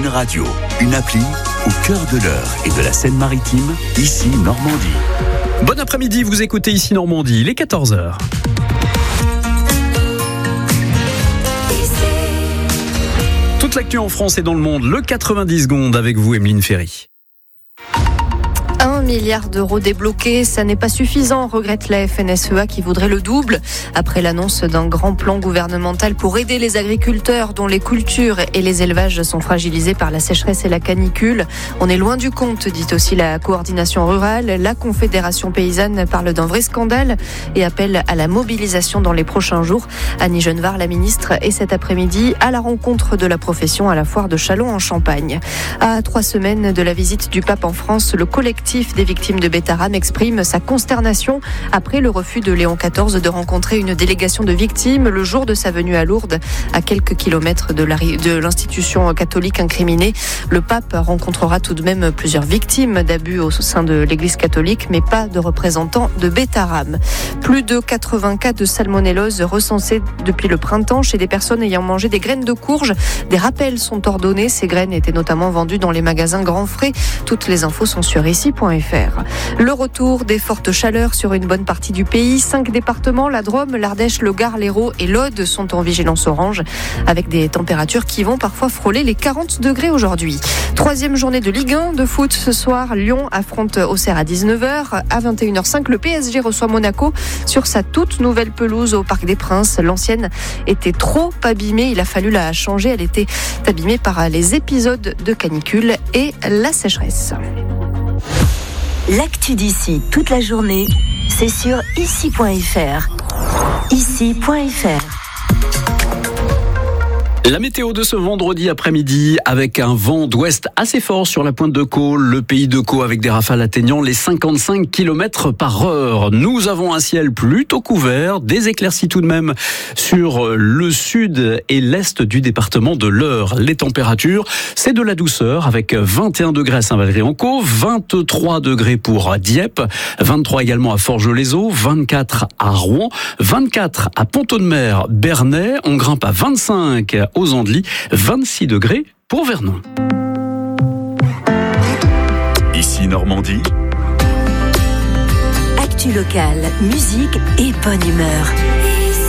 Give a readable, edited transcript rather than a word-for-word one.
Radio, une appli au cœur de l'Eure et de la Seine-Maritime, ici Normandie. Bon après-midi, vous écoutez ici Normandie, il est 14h. Toute l'actu en France et dans le monde, le 90 secondes avec vous, Emeline Ferry. 1 milliard d'euros débloqués, ça n'est pas suffisant, regrette la FNSEA qui voudrait le double. Après l'annonce d'un grand plan gouvernemental pour aider les agriculteurs dont les cultures et les élevages sont fragilisés par la sécheresse et la canicule. On est loin du compte, dit aussi la coordination rurale. La Confédération paysanne parle d'un vrai scandale et appelle à la mobilisation dans les prochains jours. Annie Genevard, la ministre, est cet après-midi à la rencontre de la profession à la foire de Châlons en Champagne. À 3 semaines de la visite du pape en France, le collectif des victimes de Bétarame exprime sa consternation après le refus de Léon XIV de rencontrer une délégation de victimes le jour de sa venue à Lourdes, à quelques kilomètres de l'institution catholique incriminée. Le pape rencontrera tout de même plusieurs victimes d'abus au sein de l'église catholique, mais pas de représentants de Bétarame. Plus de 80 cas de salmonellose recensés depuis le printemps chez des personnes ayant mangé des graines de courge. Des rappels sont ordonnés. Ces graines étaient notamment vendues dans les magasins Grand Frais. Toutes les infos sont sur ici.fr. Le retour des fortes chaleurs sur une bonne partie du pays. 5 départements, la Drôme, l'Ardèche, le Gard, l'Hérault et l'Aude sont en vigilance orange avec des températures qui vont parfois frôler les 40 degrés aujourd'hui. 3e journée de Ligue 1 de foot ce soir. Lyon affronte Auxerre à 19h. À 21h05, le PSG reçoit Monaco sur sa toute nouvelle pelouse au Parc des Princes. L'ancienne était trop abîmée. Il a fallu la changer. Elle était abîmée par les épisodes de canicule et la sécheresse. L'actu d'ici toute la journée, c'est sur ici.fr. Ici.fr. La météo de ce vendredi après-midi avec un vent d'ouest assez fort sur la pointe de Caux, le pays de Caux avec des rafales atteignant les 55 km/h. Nous avons un ciel plutôt couvert, des éclaircies tout de même sur le sud et l'est du département de l'Eure. Les températures, c'est de la douceur avec 21 degrés à Saint-Valery-en-Caux, 23 degrés pour Dieppe, 23 également à Forges-les-Eaux, 24 à Rouen, 24 à Pont-Audemer, Bernay, on grimpe à 25 aux Andelys, 26 degrés pour Vernon. Ici Normandie. Actu locale, musique et bonne humeur.